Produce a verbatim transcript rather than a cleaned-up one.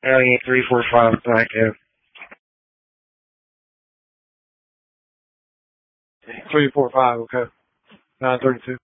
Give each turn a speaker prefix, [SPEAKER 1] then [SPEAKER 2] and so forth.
[SPEAKER 1] Alien three four five. Thank you. Three four five. Okay. Nine thirty two.